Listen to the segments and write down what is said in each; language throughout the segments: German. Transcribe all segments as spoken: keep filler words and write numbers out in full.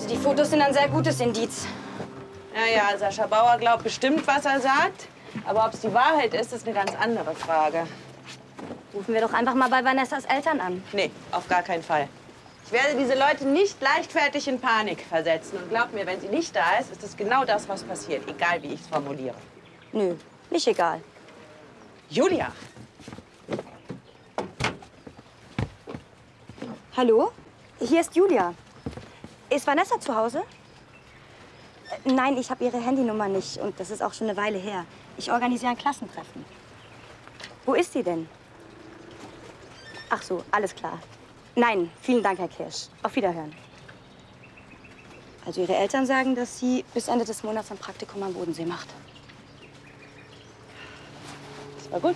Also die Fotos sind ein sehr gutes Indiz. Ja, ja, Sascha Bauer glaubt bestimmt, was er sagt. Aber ob es die Wahrheit ist, ist eine ganz andere Frage. Rufen wir doch einfach mal bei Vanessas Eltern an. Nee, auf gar keinen Fall. Ich werde diese Leute nicht leichtfertig in Panik versetzen. Und glaub mir, wenn sie nicht da ist, ist es genau das, was passiert. Egal, wie ich es formuliere. Nö, nicht egal. Julia! Hallo? Hier ist Julia. Ist Vanessa zu Hause? Äh, Nein, ich habe ihre Handynummer nicht. Und das ist auch schon eine Weile her. Ich organisiere ein Klassentreffen. Wo ist sie denn? Ach so, alles klar. Nein, vielen Dank, Herr Kirsch. Auf Wiederhören. Also Ihre Eltern sagen, dass sie bis Ende des Monats ein Praktikum am Bodensee macht. Das war gut.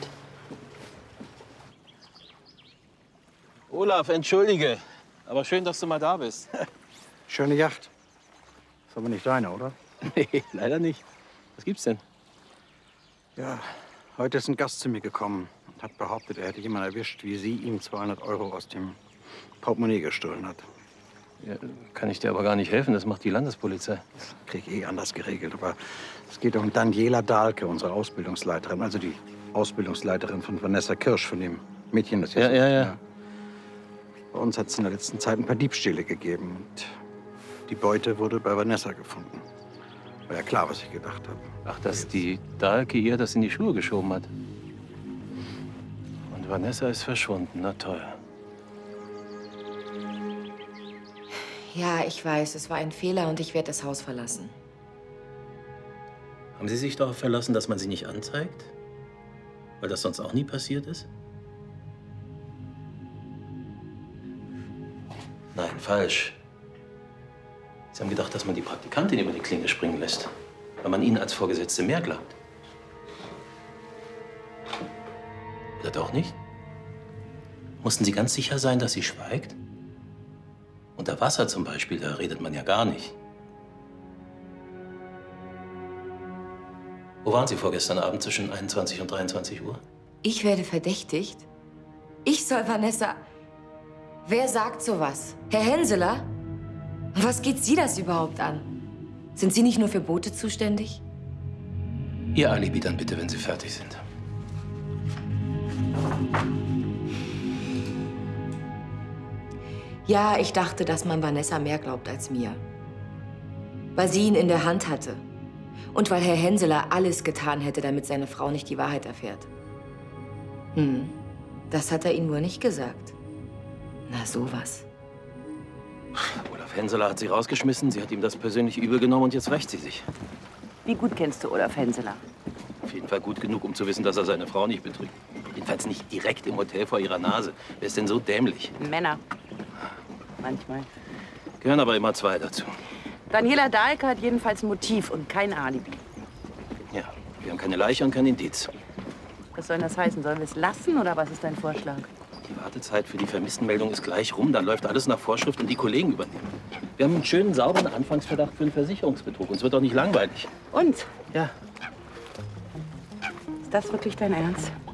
Olaf, entschuldige. Aber schön, dass du mal da bist. Schöne Yacht. Ist aber nicht deine, oder? Nee, leider nicht. Was gibt's denn? Ja, heute ist ein Gast zu mir gekommen und hat behauptet, er hätte jemanden erwischt, wie sie ihm zweihundert Euro aus dem Portemonnaie gestohlen hat. Ja, kann ich dir aber gar nicht helfen. Das macht die Landespolizei. Das krieg ich eh anders geregelt. Aber es geht um Daniela Dahlke, unsere Ausbildungsleiterin. Also die Ausbildungsleiterin von Vanessa Kirsch, von dem Mädchen, das jetzt... Ja, ja, ja. Bei uns hat es in der letzten Zeit ein paar Diebstähle gegeben. Und die Beute wurde bei Vanessa gefunden. War ja klar, was ich gedacht habe. Ach, dass die Dahlke ihr das in die Schuhe geschoben hat. Und Vanessa ist verschwunden. Na toll. Ja, ich weiß, es war ein Fehler und ich werde das Haus verlassen. Haben Sie sich darauf verlassen, dass man sie nicht anzeigt? Weil das sonst auch nie passiert ist? Nein, falsch. Sie haben gedacht, dass man die Praktikantin über die Klinge springen lässt, weil man ihnen als Vorgesetzte mehr glaubt. Oder doch nicht? Mussten Sie ganz sicher sein, dass sie schweigt? Unter Wasser zum Beispiel, da redet man ja gar nicht. Wo waren Sie vorgestern Abend zwischen einundzwanzig und dreiundzwanzig Uhr? Ich werde verdächtigt? Ich soll Vanessa... Wer sagt sowas? Herr Henseler? Was geht Sie das überhaupt an? Sind Sie nicht nur für Boote zuständig? Ihr Alibi dann bitte, wenn Sie fertig sind. Ja, ich dachte, dass man Vanessa mehr glaubt als mir. Weil sie ihn in der Hand hatte. Und weil Herr Henseler alles getan hätte, damit seine Frau nicht die Wahrheit erfährt. Hm, das hat er Ihnen wohl nicht gesagt. Na, sowas. Olaf Henseler hat sie rausgeschmissen, sie hat ihm das persönlich übel genommen und jetzt rächt sie sich. Wie gut kennst du Olaf Henseler? Auf jeden Fall gut genug, um zu wissen, dass er seine Frau nicht betrügt. Jedenfalls nicht direkt im Hotel vor ihrer Nase. Wer ist denn so dämlich? Männer. Manchmal. Gehören aber immer zwei dazu. Daniela Dahlke hat jedenfalls ein Motiv und kein Alibi. Ja, wir haben keine Leiche und kein Indiz. Was soll das heißen? Sollen wir es lassen oder was ist dein Vorschlag? Die Wartezeit für die Vermisstenmeldung ist gleich rum. Dann läuft alles nach Vorschrift und die Kollegen übernehmen. Wir haben einen schönen, sauberen Anfangsverdacht für einen Versicherungsbetrug. Uns wird doch nicht langweilig. Und? Ja. Ist das wirklich dein Ernst?